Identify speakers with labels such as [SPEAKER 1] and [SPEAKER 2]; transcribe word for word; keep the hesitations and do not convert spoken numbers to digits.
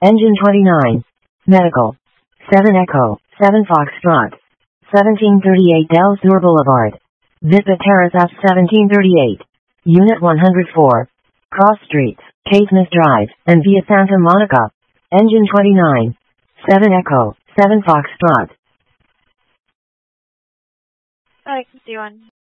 [SPEAKER 1] Engine twenty-nine. Medical. seven Echo, seven Foxtrot. seventeen thirty-eight Del Sur Boulevard. Vista Terrace F seventeen thirty-eight. Unit one hundred four. Cross Streets, Caithness Drive, and Via Santa Monica. Engine twenty-nine. seven Echo, seven Foxtrot.
[SPEAKER 2] Alex fifty-one.